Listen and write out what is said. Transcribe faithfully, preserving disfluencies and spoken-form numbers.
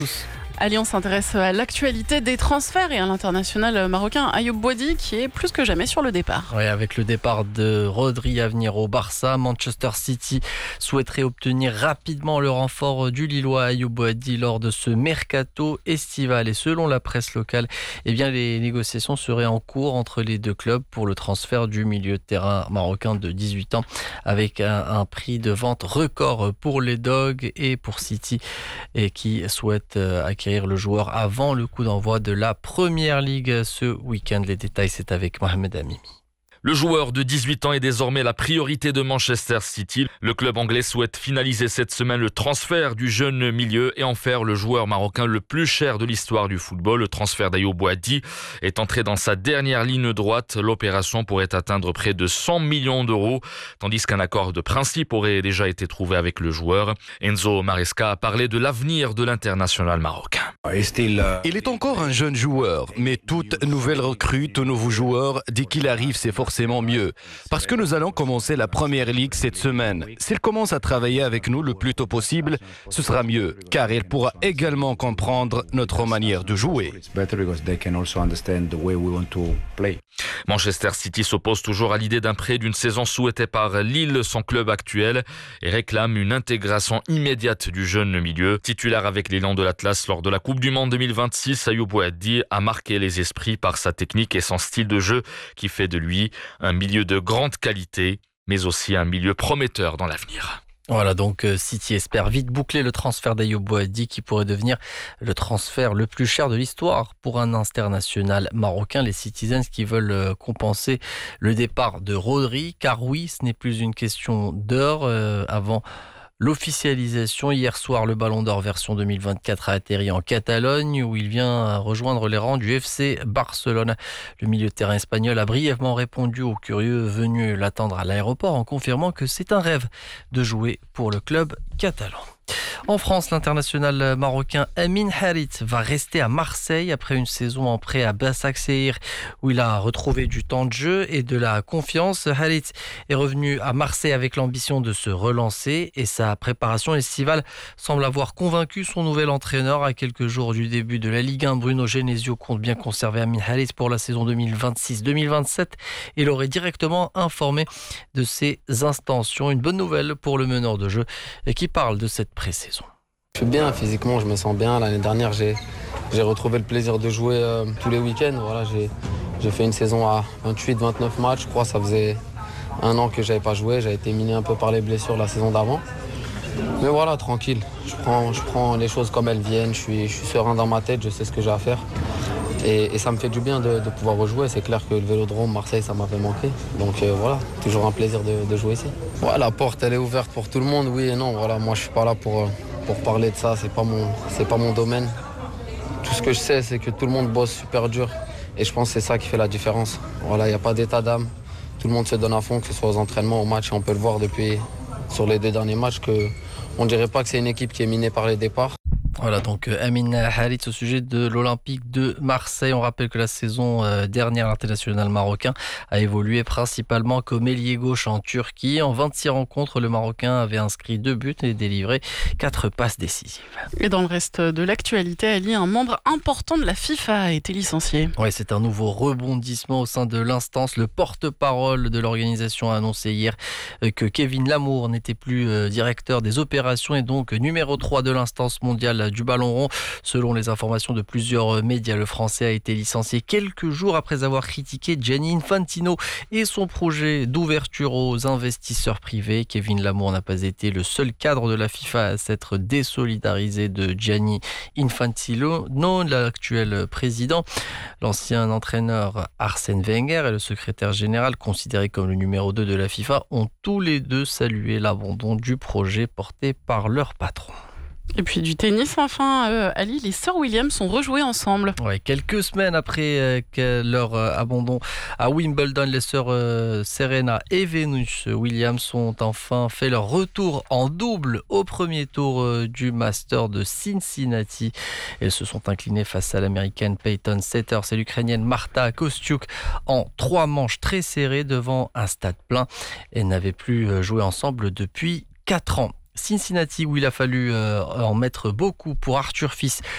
Allez, on s'intéresse à l'actualité des transferts et à l'international marocain Ayoub Boadi qui est plus que jamais sur le départ. Oui, avec le départ de Rodri à venir au Barça, Manchester City souhaiterait obtenir rapidement le renfort du Lillois Ayoub Boadi lors de ce mercato estival. Et selon la presse locale, eh bien, les négociations seraient en cours entre les deux clubs pour le transfert du milieu de terrain marocain de dix-huit ans avec un, un prix de vente record pour les Dogs et pour City et qui souhaite acquérir le joueur avant le coup d'envoi de la Première Ligue ce week-end. Les détails, c'est avec Mohamed Amimi. Le joueur de dix-huit ans est désormais la priorité de Manchester City. Le club anglais souhaite finaliser cette semaine le transfert du jeune milieu et en faire le joueur marocain le plus cher de l'histoire du football. Le transfert d'Ayoub Boadi est entré dans sa dernière ligne droite. L'opération pourrait atteindre près de cent millions d'euros, tandis qu'un accord de principe aurait déjà été trouvé avec le joueur. Enzo Maresca a parlé de l'avenir de l'international marocain. Il est encore un jeune joueur, mais toute nouvelle recrue, tout nouveau joueur, dès qu'il arrive, c'est forcément mieux. Parce que nous allons commencer la Première Ligue cette semaine. S'il commence à travailler avec nous le plus tôt possible, ce sera mieux, car il pourra également comprendre notre manière de jouer. Manchester City s'oppose toujours à l'idée d'un prêt d'une saison souhaitée par Lille, son club actuel, et réclame une intégration immédiate du jeune milieu. Titulaire avec l'élan de l'Atlas lors de la Coupe du Monde deux mille vingt-six, Ayoub Boadi a marqué les esprits par sa technique et son style de jeu qui fait de lui un milieu de grande qualité, mais aussi un milieu prometteur dans l'avenir. Voilà, donc City espère vite boucler le transfert d'Ayoub Boadi qui pourrait devenir le transfert le plus cher de l'histoire pour un international marocain. Les Citizens qui veulent compenser le départ de Rodri, car oui, ce n'est plus une question d'heure euh, avant l'officialisation. Hier soir, le Ballon d'Or version deux mille vingt-quatre a atterri en Catalogne où il vient rejoindre les rangs du F C Barcelone. Le milieu de terrain espagnol a brièvement répondu aux curieux venus l'attendre à l'aéroport en confirmant que c'est un rêve de jouer pour le club catalan. En France, l'international marocain Amin Harit va rester à Marseille après une saison en prêt à Başakşehir où il a retrouvé du temps de jeu et de la confiance. Harit est revenu à Marseille avec l'ambition de se relancer et sa préparation estivale semble avoir convaincu son nouvel entraîneur. À quelques jours du début de la Ligue un, Bruno Genesio compte bien conserver Amin Harit pour la saison deux mille vingt-six deux mille vingt-sept et l'aurait directement informé de ses intentions. Une bonne nouvelle pour le meneur de jeu qui parle de cette pré-saison. Je suis bien physiquement, je me sens bien. L'année dernière, j'ai, j'ai retrouvé le plaisir de jouer euh, tous les week-ends. Voilà, j'ai, j'ai fait une saison à vingt-huit vingt-neuf matchs. Je crois que ça faisait un an que je n'avais pas joué. J'avais été miné un peu par les blessures la saison d'avant. Mais voilà, tranquille. Je prends, je prends les choses comme elles viennent. Je suis, je suis serein dans ma tête, je sais ce que j'ai à faire. Et, et ça me fait du bien de, de pouvoir rejouer. C'est clair que le Vélodrome, Marseille, ça m'avait manqué. Donc euh, voilà, toujours un plaisir de, de jouer ici. Voilà, la porte, elle est ouverte pour tout le monde, oui et non. Voilà, moi, je suis pas là pour... Euh, Pour parler de ça, c'est pas mon, c'est pas mon domaine. Tout ce que je sais, c'est que tout le monde bosse super dur. Et je pense que c'est ça qui fait la différence. Voilà, il n'y a pas d'état d'âme. Tout le monde se donne à fond, que ce soit aux entraînements, aux matchs. Et on peut le voir depuis, sur les deux derniers matchs, qu'on ne dirait pas que c'est une équipe qui est minée par les départs. Voilà donc Amin Harit au sujet de l'Olympique de Marseille. On rappelle que la saison dernière, l'international marocain a évolué principalement comme ailier gauche en Turquie. En vingt-six rencontres, le Marocain avait inscrit deux buts et délivré quatre passes décisives. Et dans le reste de l'actualité, Ali, un membre important de la FIFA a été licencié. Oui, c'est un nouveau rebondissement au sein de l'instance. Le porte-parole de l'organisation a annoncé hier que Kevin Lamour n'était plus directeur des opérations et donc numéro trois de l'instance mondiale du ballon rond. Selon les informations de plusieurs médias, le Français a été licencié quelques jours après avoir critiqué Gianni Infantino et son projet d'ouverture aux investisseurs privés. Kevin Lamour n'a pas été le seul cadre de la FIFA à s'être désolidarisé de Gianni Infantino, non l'actuel président. L'ancien entraîneur Arsène Wenger et le secrétaire général, considéré comme le numéro deux de la FIFA, ont tous les deux salué l'abandon du projet porté par leur patron. Et puis du tennis, enfin, euh, Ali, les sœurs Williams sont rejouées ensemble. Ouais, quelques semaines après euh, que leur euh, abandon à Wimbledon, les sœurs euh, Serena et Venus Williams ont enfin fait leur retour en double au premier tour euh, du Master de Cincinnati. Elles se sont inclinées face à l'américaine Peyton Setters et l'ukrainienne Marta Kostyuk en trois manches très serrées devant un stade plein. Elles n'avaient plus joué ensemble depuis quatre ans. Cincinnati, où il a fallu euh, en mettre beaucoup pour Arthur Fils